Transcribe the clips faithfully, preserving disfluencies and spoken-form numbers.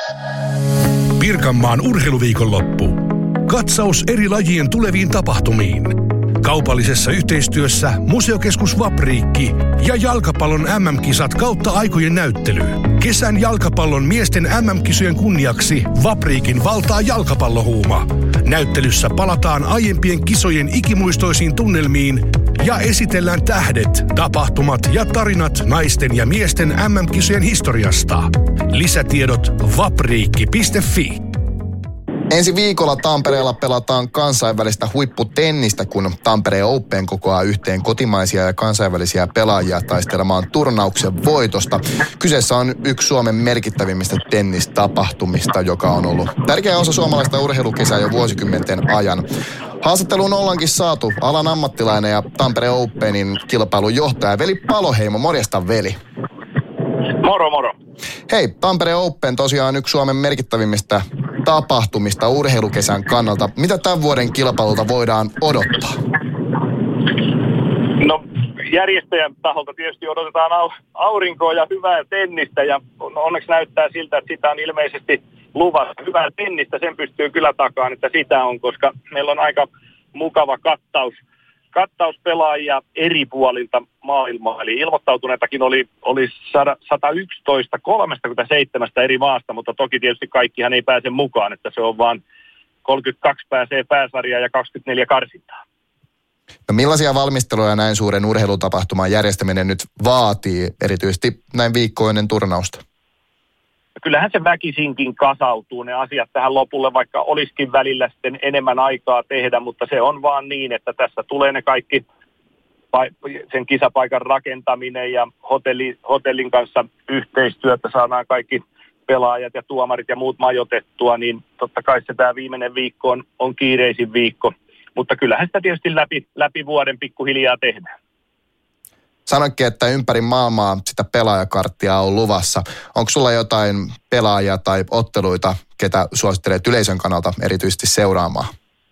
Pirkanmaan urheiluviikonloppu. Katsaus eri lajien tuleviin tapahtumiin. Kaupallisessa yhteistyössä Museokeskus Vapriikki ja jalkapallon M M-kisat kautta aikojen näyttely. Kesän jalkapallon miesten M M-kisojen kunniaksi Vapriikin valtaa jalkapallohuuma. Näyttelyssä palataan aiempien kisojen ikimuistoisiin tunnelmiin ja esitellään tähdet, tapahtumat ja tarinat naisten ja miesten M M-kisojen historiasta. Lisätiedot vapriikki piste fi. Ensi viikolla Tampereella pelataan kansainvälistä huipputennistä, kun Tampereen Open kokoaa yhteen kotimaisia ja kansainvälisiä pelaajia taistelemaan turnauksen voitosta. Kyseessä on yksi Suomen merkittävimmistä tennistapahtumista, joka on ollut tärkeä osa suomalaista urheilukesää jo vuosikymmenten ajan. Haastatteluun ollaankin saatu alan ammattilainen ja Tampereen Openin kilpailun johtaja Veli Paloheimo. Morjesta, Veli. Moro, moro. Hei, Tampereen Open tosiaan yksi Suomen merkittävimmistä tapahtumista urheilukesän kannalta. Mitä tämän vuoden kilpailulta voidaan odottaa? No, järjestäjän taholta tietysti odotetaan au- aurinkoa ja hyvää tennistä, ja onneksi näyttää siltä, että sitä on ilmeisesti luvassa. Hyvää tennistä, sen pystyy kyllä takaan, että sitä on, koska meillä on aika mukava kattaus, kattaus pelaajia eri puolilta maailmaa. Eli ilmoittautuneitakin oli, oli sata yksitoista kolmekymmentäseitsemän eri maasta, mutta toki tietysti kaikkihan ei pääse mukaan, että se on vaan kolmekymmentäkaksi pääsee pääsarjaan ja kaksikymmentäneljä karsintaa. No millaisia valmisteluja näin suuren urheilutapahtuman järjestäminen nyt vaatii, erityisesti näin viikko ennen turnausta? Kyllähän se väkisinkin kasautuu ne asiat tähän lopulle, vaikka olisikin välillä sitten enemmän aikaa tehdä, mutta se on vaan niin, että tässä tulee ne kaikki sen kisapaikan rakentaminen ja hotelli, hotellin kanssa yhteistyötä, saadaan kaikki pelaajat ja tuomarit ja muut majoitettua, niin totta kai se tämä viimeinen viikko on, on kiireisin viikko, mutta kyllähän sitä tietysti läpi, läpi vuoden pikkuhiljaa tehdään. Sanoikin, että ympäri maailmaa sitä pelaajakarttia on luvassa. Onko sulla jotain pelaajia tai otteluita, ketä suosittelet yleisön kannalta erityisesti seuraamaan?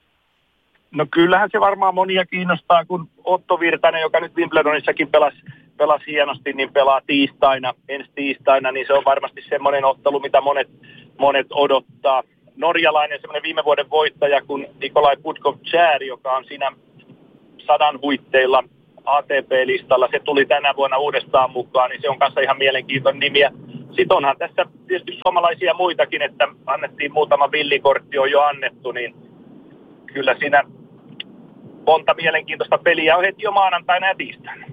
No kyllähän se varmaan monia kiinnostaa, kun Otto Virtanen, joka nyt Wimbledonissakin pelasi, pelasi hienosti, niin pelaa tiistaina, ensi tiistaina, niin se on varmasti semmoinen ottelu, mitä monet, monet odottaa. Norjalainen semmoinen viime vuoden voittaja, kun Nikolai Pudkov-Chär, joka on siinä sadan huitteilla A T P-listalla, se tuli tänä vuonna uudestaan mukaan, niin se on kanssa ihan mielenkiintoinen nimi. Sitten onhan tässä tietysti suomalaisia muitakin, että annettiin muutama villikortti on jo annettu, niin kyllä siinä monta mielenkiintoista peliä on heti jo maanantaina ja tiistaina.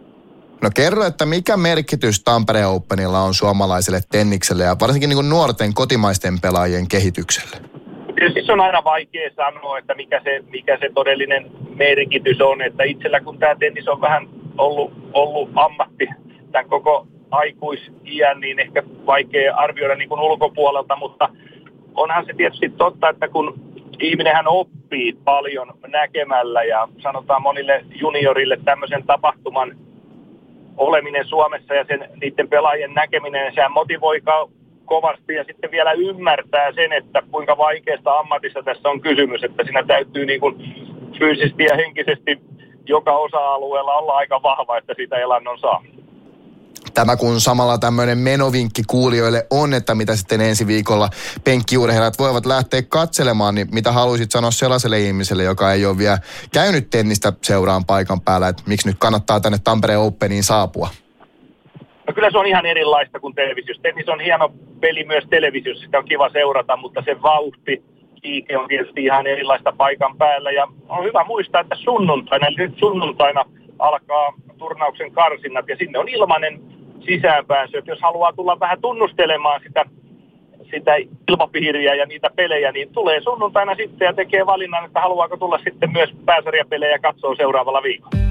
No kerro, että mikä merkitys Tampereen Openilla on suomalaiselle tennikselle ja varsinkin niin kuin nuorten kotimaisten pelaajien kehitykselle? Tietysti se on aina vaikea sanoa, että mikä se, mikä se todellinen merkitys on, että itsellä kun tämä tennis on vähän ollut, ollut ammatti tämän koko aikuisiän, niin ehkä vaikea arvioida niin kuin ulkopuolelta, mutta onhan se tietysti totta, että kun ihminenhän oppii paljon näkemällä ja sanotaan monille juniorille tämmöisen tapahtuman oleminen Suomessa ja sen, niiden pelaajien näkeminen, sehän motivoi kovasti ja sitten vielä ymmärtää sen, että kuinka vaikeasta ammatissa tässä on kysymys, että siinä täytyy niin kuin fyysisesti ja henkisesti joka osa-alueella olla aika vahva, että sitä elannon saa. Tämä kun samalla tämmöinen menovinkki kuulijoille on, että mitä sitten ensi viikolla penkkiurheilijat voivat lähteä katselemaan, niin mitä haluaisit sanoa sellaiselle ihmiselle, joka ei ole vielä käynyt tennistä seuraan paikan päällä, että miksi nyt kannattaa tänne Tampereen Openiin saapua? No kyllä se on ihan erilaista kuin televisiossa. Tennis on hieno peli myös televisiossa, sitä on kiva seurata, mutta se vauhti, liike on tietysti ihan erilaista paikan päällä. Ja on hyvä muistaa, että sunnuntaina, eli nyt sunnuntaina alkaa turnauksen karsinnat ja sinne on ilmainen sisäänpääsy. Että jos haluaa tulla vähän tunnustelemaan sitä, sitä ilmapiiriä ja niitä pelejä, niin tulee sunnuntaina sitten ja tekee valinnan, että haluaako tulla sitten myös pääsarjapelejä katsoa seuraavalla viikolla.